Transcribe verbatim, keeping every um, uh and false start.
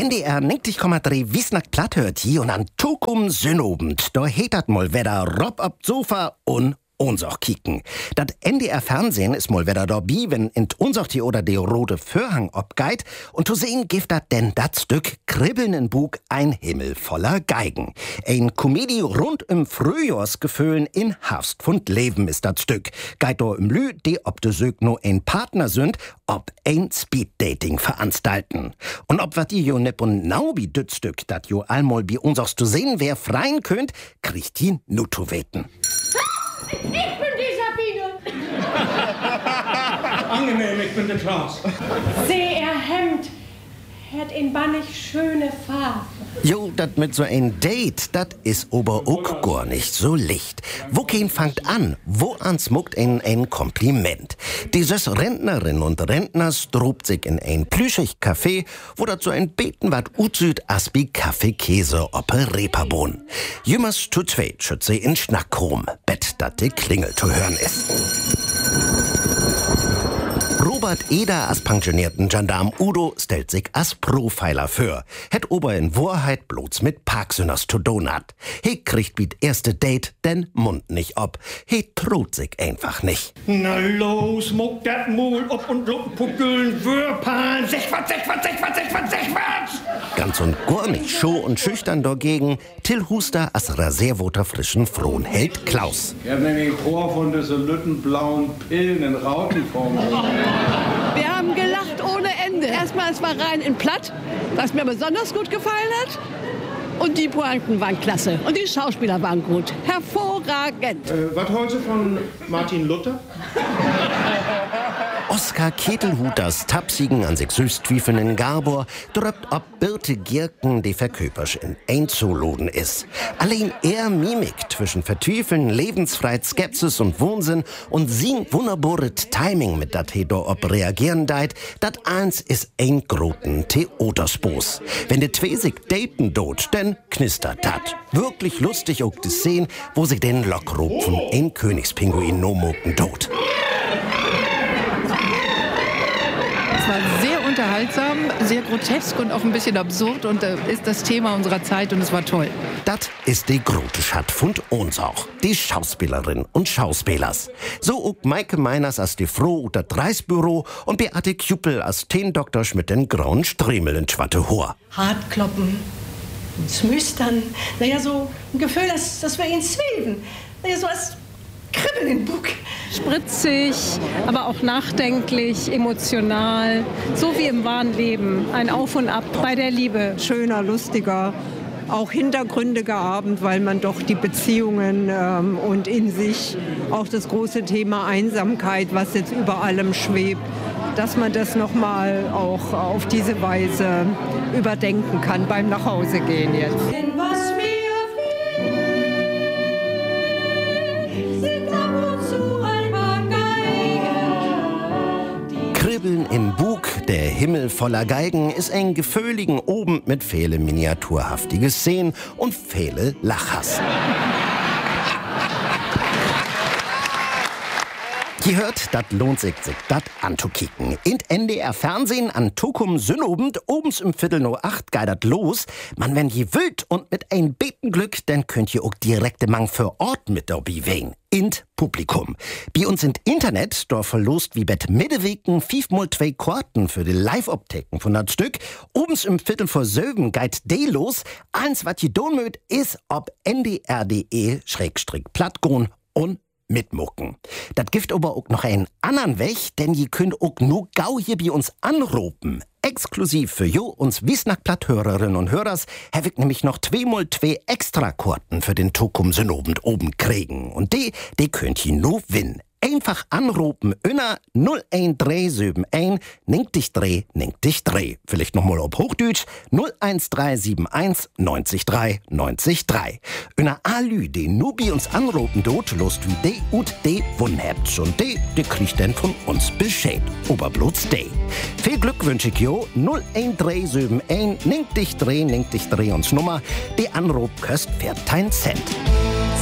N D R neunzig Komma drei Wiesnack platt hört hier und an Tokum Sünnobend. Da hetet mal wieder Rob ab Sofa und uns auch kicken. Dat N D R Fernsehen ist mal wieder dabei, wenn in uns auch die oder der rote Vorhang abgeht und zu sehen gibt dat denn dat Stück Kribbeln in Bug ein Himmel voller Geigen. Ein Komödie rund um Frühjahrsgefühlen in Herbst und Leben ist dat Stück. Geht da im Lü, die ob de Sög no ein Partner sind, ob ein Speeddating veranstalten. Und ob wat die jo nepp und naubi düt Stück, dat jo allmal bei uns auch zu sehen, wer freien könnt, kriegt die nur zu weten. Ich bin die Sabine. Angenehm, ich bin der Klaus. Seh, er Hemd. Hat in bannig schöne Farbe. Jo, dat mit so ein Date, dat is ober ook gar nicht so licht. Wo kein fangt an, wo ans muckt ein ein Kompliment. Dieses Rentnerin und Rentner strobt sich in ein plüschig Café, wo dat so ein Beten wat utsüd asbi Kaffee Käse oppe Reeperbahn. Jümmers zu zweit schützt sie in Schnack rum, Bett dat die Klingel zu hören ist. Robert Eder als pensionierten Gendarm Udo stellt sich als Profiler für. Het ober in Wahrheit bloß mit Parksünners zu tun hat. He kriegt biet erste Date den Mund nicht ob. He traut sich einfach nicht. Na los, muck dat Maul ob und Puckeln, Würpahn, sech wat, sech wat, sech wat, sech wat, sech wat. Ganz und gar nicht show und schüchtern dagegen Till Huster als Reservoter frischen Frohnheld Klaus. Ich hab nämlich ein Chor von diesen lüttenblauen Pillen in Rautenform. Wir haben gelacht ohne Ende. Erstmal, es war rein in Platt, was mir besonders gut gefallen hat. Und die Pointen waren klasse. Und die Schauspieler waren gut. Hervorragend. Äh, was heute von Martin Luther? Oskar Ketelhuters Tapsigen an sich süßtwiefelnden Gabor drückt ob Birte Gierken, die verköpersch in einzuladen ist. Allein er Mimik zwischen vertwiefeln, lebensfreit Skepsis und Wohnsinn und sin wunderbaret Timing mit dat Hedor ob reagieren deit, dat eins ist ein groten Theatersbos. Wenn de zwei sich daten dot, denn knistert dat. Wirklich lustig auch die Szene, wo sich den Lockrob von ein Königspinguin no moken dot. Es war sehr unterhaltsam, sehr grotesk und auch ein bisschen absurd und äh, ist das Thema unserer Zeit und es war toll. Das ist die grote Schat von uns auch, die Schauspielerin und Schauspielers. So auch Maike Meiners als die Frau das Reisbüro und Beate Kjupel als Teendoktor mit den grauen Stremel in schwatte Haar. Hartkloppen, smüstern. Naja, so ein Gefühl, dass, dass wir ihn zweben. Naja, so als Kribbeln im Bug. Spritzig, aber auch nachdenklich, emotional, so wie im wahren Leben. Ein Auf und Ab bei der Liebe. Schöner, lustiger, auch hintergründiger Abend, weil man doch die Beziehungen ähm, und in sich auch das große Thema Einsamkeit, was jetzt über allem schwebt, dass man das nochmal auch auf diese Weise überdenken kann beim Nachhausegehen jetzt. Denn was wir Kribbeln im Bug, der Himmel voller Geigen, ist ein geföhligen Oben mit viele miniaturhaftige Szenen und viele Lachers. Ihr hört, dat lohnt sich, sich dat anzukicken. In N D R Fernsehen an Tokum Sünnobend, obens im Viertel no acht geidert los. Man, wenn je wild und mit ein Betenglück, dann könnt ihr auch direkte Mang für Ort mit dabei wehen. Int Publikum. Bei uns im Internet, da verlost wie bet Mitteweken fünfmal zwei Karten für die Live-Optiken von dat Stück. Obens im Viertel vor Söben geht de los. Eins, wat je don mögt, ist ob N D R punkt de Schrägstrich plattgrun und mitmucken. Dat gibt aber auch noch einen anderen Weg, denn je könnt auch nur gau hier bei uns anrufen. Exklusiv für jo uns Wiesnack-Platt-Hörerinnen und Hörers habe ich nämlich noch zweimal zwei Extrakarten für den Tokum Sünnobend oben kriegen. Und die, die könnt ihr nur gewinnen. Einfach anrufen, unter null eins drei sieben eins, neunzig drei, neunzig drei. Vielleicht nochmal auf Hochdeutsch, null eins drei sieben eins, neunzig drei, neunzig drei. Unter Alü, die nur bei uns anrufen dort, lost wie de und de wun habt. Und de, de kriegt denn von uns Bescheid. Oberbloß de. Viel Glück wünsche ich jo, null eins drei sieben eins, neunzig drei, neunzig drei uns Nummer. Die Anruf kostet vierzehn Cent.